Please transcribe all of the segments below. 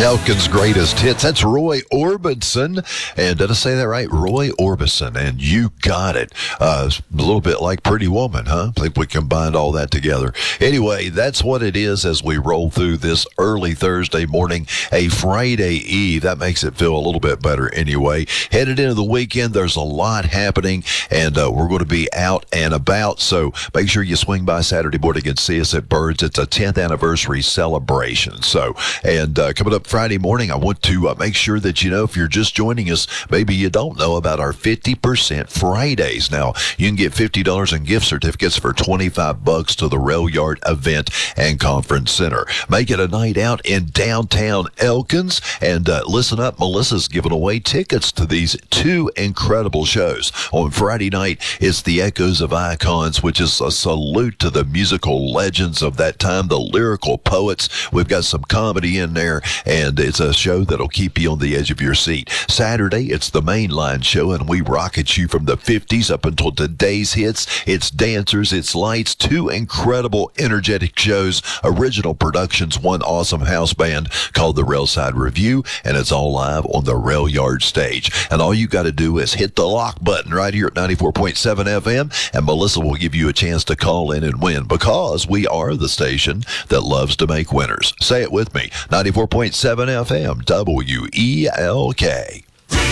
Elkin's greatest hits. That's Roy Orbison. And did I say that right? Roy Orbison. And you got it. A little bit like Pretty Woman, huh? I think we combined all that together. Anyway, that's what it is as we roll through this early Thursday morning, a Friday Eve. That makes it feel a little bit better anyway. Headed into the weekend, there's a lot happening, and we're going to be out and about. So make sure you swing by Saturday morning and see us at Birds. It's a 10th anniversary celebration. So, and coming up Friday morning, I want to make sure that you know, if you're just joining us, maybe you don't know about our 50% Fridays. Now, you can get $50 in gift certificates for $25 to the Rail Yard Event and Conference Center. Make it a night out in downtown Elkins. And listen up, Melissa's giving away tickets to these two incredible shows. On Friday night, it's the Echoes of Icons, which is a salute to the musical legends of that time, the lyrical poets. We've got some comedy in there, and it's a show that'll keep you on the edge of your seat. Saturday, it's the Mainline show, and we rocket you from the 50s up until today's hits. It's dancers, it's lights, two incredible, energetic shows, original productions, one awesome house band called the Railside Review, and it's all live on the Rail Yard stage. And all you got to do is hit the lock button right here at 94.7 FM, and Melissa will give you a chance to call in and win, because we are the station that loves to make winners. Say it with me, 94.7 FM, WELK.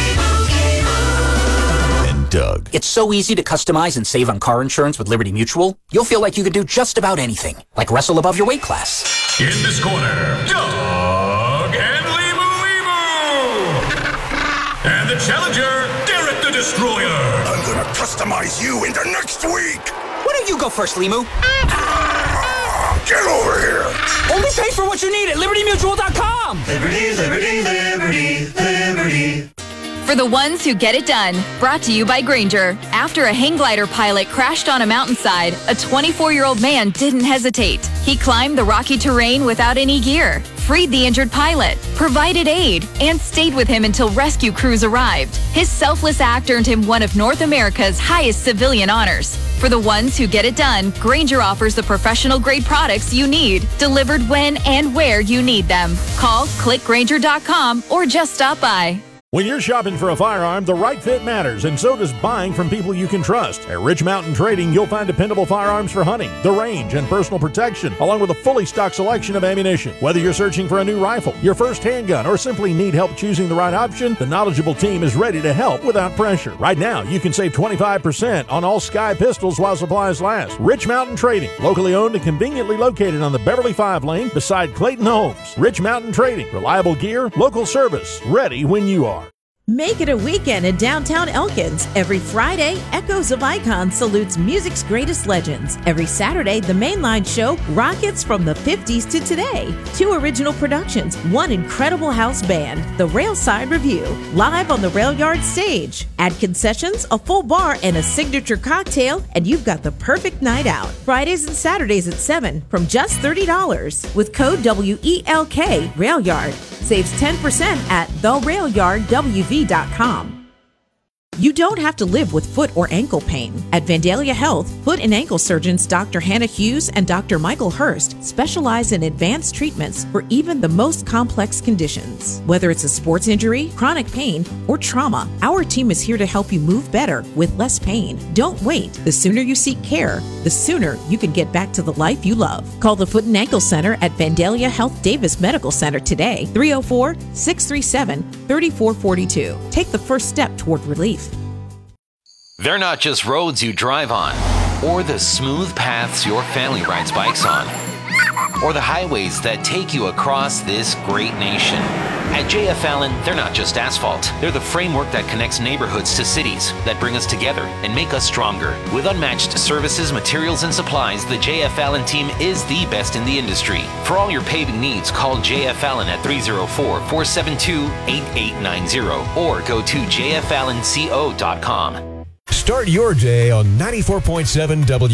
And Doug. It's so easy to customize and save on car insurance with Liberty Mutual. You'll feel like you could do just about anything, like wrestle above your weight class. In this corner, Doug and Limu. And the challenger, Derek the Destroyer. I'm gonna customize you into next week. Why don't you go first, Limu? Get over here. Only pay for what you need at LibertyMutual.com. Liberty, liberty, liberty, liberty. For the ones who get it done, brought to you by Grainger. After a hang glider pilot crashed on a mountainside, a 24-year-old man didn't hesitate. He climbed the rocky terrain without any gear, freed the injured pilot, provided aid, and stayed with him until rescue crews arrived. His selfless act earned him one of North America's highest civilian honors. For the ones who get it done, Grainger offers the professional-grade products you need, delivered when and where you need them. Call, clickgrainger.com, or just stop by. When you're shopping for a firearm, the right fit matters, and so does buying from people you can trust. At Rich Mountain Trading, you'll find dependable firearms for hunting, the range, and personal protection, along with a fully stocked selection of ammunition. Whether you're searching for a new rifle, your first handgun, or simply need help choosing the right option, the knowledgeable team is ready to help without pressure. Right now, you can save 25% on all Sky pistols while supplies last. Rich Mountain Trading, locally owned and conveniently located on the Beverly 5 lane beside Clayton Homes. Rich Mountain Trading, reliable gear, local service, ready when you are. Make it a weekend in downtown Elkins. Every Friday, Echoes of Icons salutes music's greatest legends. Every Saturday, the Mainline show rockets from the 50s to today. Two original productions, one incredible house band, the Railside Review, live on the Rail Yard stage. Add concessions, a full bar, and a signature cocktail, and you've got the perfect night out. Fridays and Saturdays at 7 from just $30. With code WELK, Rail Yard. Saves 10% at therailyardwv.com. You don't have to live with foot or ankle pain. At Vandalia Health, foot and ankle surgeons Dr. Hannah Hughes and Dr. Michael Hurst specialize in advanced treatments for even the most complex conditions. Whether it's a sports injury, chronic pain, or trauma, our team is here to help you move better with less pain. Don't wait. The sooner you seek care, the sooner you can get back to the life you love. Call the Foot and Ankle Center at Vandalia Health Davis Medical Center today, 304-637-3442. Take the first step toward relief. They're not just roads you drive on, or the smooth paths your family rides bikes on, or the highways that take you across this great nation. At JF Allen, they're not just asphalt. They're the framework that connects neighborhoods to cities, that bring us together and make us stronger. With unmatched services, materials, and supplies, the JF Allen team is the best in the industry. For all your paving needs, call JF Allen at 304-472-8890 or go to jfallenco.com. Start your day on 94.7 W.